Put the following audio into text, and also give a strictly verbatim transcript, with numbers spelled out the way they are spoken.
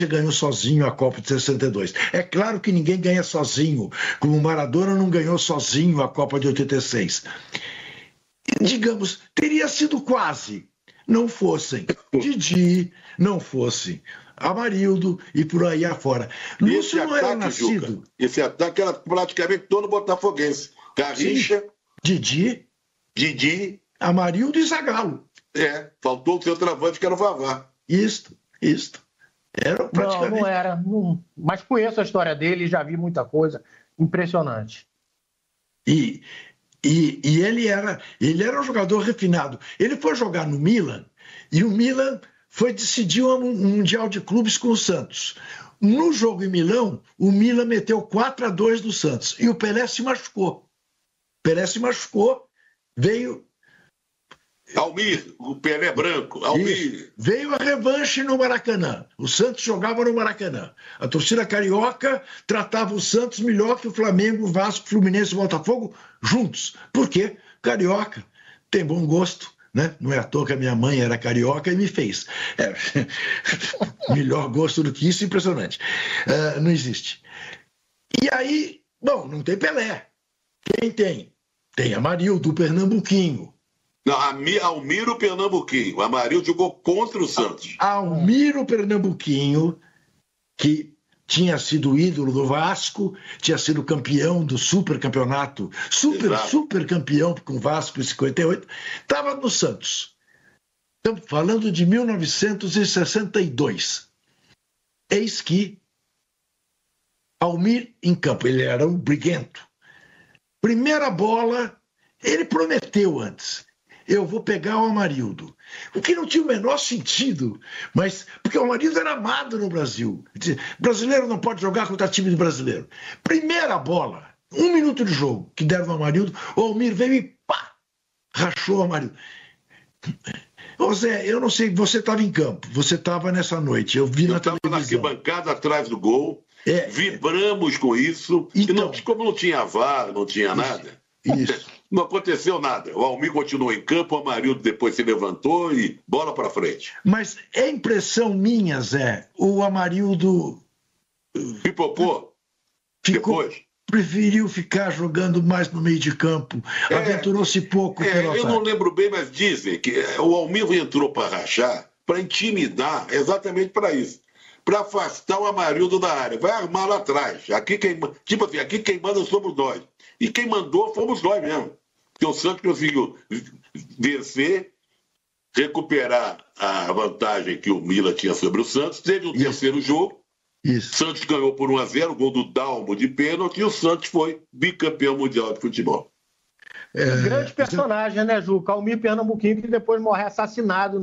ganhou sozinho a Copa de sessenta e dois. É claro que ninguém ganha sozinho, como o Maradona não ganhou sozinho a Copa de oitenta e seis. Digamos, teria sido quase, não fossem Didi, não fosse Amarildo e por aí afora. Lúcio não era nascido. Juca, esse ataque era praticamente todo botafoguense. Garrincha, Sim. Didi, Didi, Amarildo e Zagallo. É, faltou o seu travante que era o Vavá. Isto, isto. Era praticamente... Não, não era. Não... Mas conheço a história dele e já vi muita coisa impressionante. E, e, e ele, era, ele era um jogador refinado. Ele foi jogar no Milan e o Milan foi decidir um Mundial de Clubes com o Santos. No jogo em Milão, o Milan meteu quatro a dois no Santos e o Pelé se machucou. O Pelé se machucou, veio... Almir, o Pelé branco, Almir. Isso. Veio a revanche no Maracanã. O Santos jogava no Maracanã. A torcida carioca tratava o Santos melhor que o Flamengo, Vasco, Fluminense e Botafogo juntos. Por quê? Carioca tem bom gosto, né? Não é à toa que a minha mãe era carioca e me fez. É. Melhor gosto do que isso, impressionante. Uh, não existe. E aí, bom, não tem Pelé. Quem tem? Tem Amarildo, o Pernambuquinho. Não, Almiro Pernambuquinho. O Amarildo jogou contra o Santos. Almiro Pernambuquinho, que tinha sido ídolo do Vasco, tinha sido campeão do supercampeonato, super, Exato. super campeão com o Vasco em cinquenta e oito, estava no Santos. Estamos falando de mil novecentos e sessenta e dois. Eis que Almir em campo, ele era um briguento. Primeira bola, ele prometeu antes. Eu vou pegar o Amarildo. O que não tinha o menor sentido, mas porque o Amarildo era amado no Brasil. Brasileiro não pode jogar contra time de brasileiro. Primeira bola, um minuto de jogo, que deram ao Amarildo, o Almir veio e pá, rachou o Amarildo. Ô Zé, eu não sei, você estava em campo, você estava nessa noite, eu vi eu na televisão. Eu estava na arquibancada atrás do gol, é, vibramos com isso, então, e não, como não tinha V A R, não tinha isso, nada... Isso. Não aconteceu nada. O Almir continuou em campo, o Amarildo depois se levantou e bola para frente. Mas é impressão minha, Zé, o Amarildo... Pipocou. Ficou, depois. Preferiu ficar jogando mais no meio de campo. É, Aventurou-se pouco. É, eu não lembro bem, mas dizem que o Almir entrou para rachar, para intimidar, exatamente para isso. Para afastar o Amarildo da área. Vai armar lá atrás. Aqui quem, tipo assim, aqui quem manda somos nós. E quem mandou fomos nós mesmo. Porque o Santos conseguiu vencer, recuperar a vantagem que o Milan tinha sobre o Santos. Teve um Isso. terceiro jogo. Isso. O Santos ganhou por um a zero, gol do Dalmo de pênalti, e o Santos foi bicampeão mundial de futebol. É... Um grande personagem, né, Juca? Almir Pernambuquinho, que depois morre assassinado